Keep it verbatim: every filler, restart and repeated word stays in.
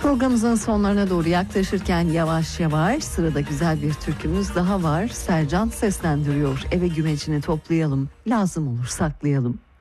Programımızın sonlarına doğru yaklaşırken yavaş yavaş sırada güzel bir türkümüz daha var. Sercan seslendiriyor. Eve gümecini toplayalım, lazım olur saklayalım.